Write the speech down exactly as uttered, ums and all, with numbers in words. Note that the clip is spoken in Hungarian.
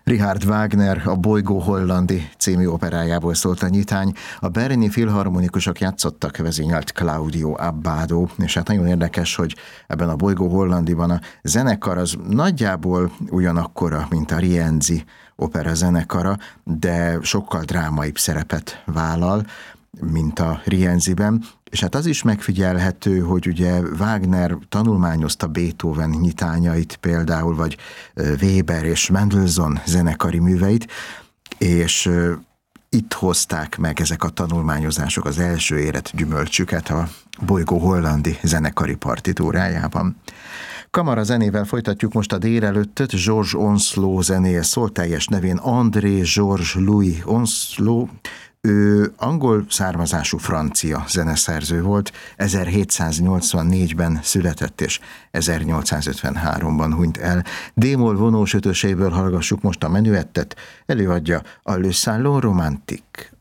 Richard Wagner a Bolygó Hollandi című operájából szólt a nyitány. A berlini filharmonikusok játszottak, vezényelt Claudio Abbado, és hát nagyon érdekes, hogy ebben a Bolygó Hollandiban a zenekar az nagyjából ugyanakkora, mint a Rienzi opera zenekara, de sokkal drámaibb szerepet vállal, mint a Rienziben. És hát az is megfigyelhető, hogy ugye Wagner tanulmányozta Beethoven nyitányait például, vagy Weber és Mendelssohn zenekari műveit, és itt hozták meg ezek a tanulmányozások az első érett gyümölcsüket a Bolygó Hollandi zenekari partitúrájában. Kamara zenével folytatjuk most a délelőttöt. Georges Onslow zenéje szól, teljes nevén André Georges Louis Onslow. Ő angol származású francia zeneszerző volt, ezerhétszáznyolcvannégyben született és ezernyolcszázötvenháromban hunyt el. D-moll vonós ötöséből hallgassuk most a menüettet, előadja a Le Salon Romantique.